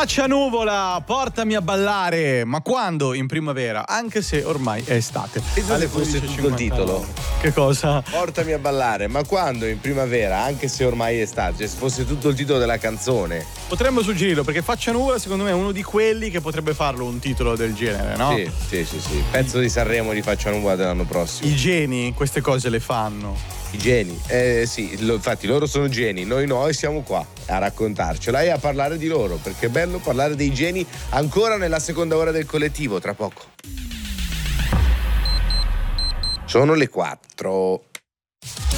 Faccia nuvola, portami a ballare, ma quando? In primavera, anche se ormai è estate. Pensa se fosse tutto il titolo. Che cosa? Portami a ballare, ma quando? In primavera, anche se ormai è estate. Cioè, se fosse tutto il titolo della canzone. Potremmo suggerirlo, perché Faccia nuvola secondo me è uno di quelli che potrebbe farlo un titolo del genere, no? Sì. Pezzo di Sanremo di Faccia nuvola dell'anno prossimo. I geni queste cose le fanno. I geni, sì, infatti loro sono geni, noi no, e siamo qua a raccontarcela e a parlare di loro, perché è bello parlare dei geni ancora nella seconda ora del collettivo, tra poco. Sono le 4.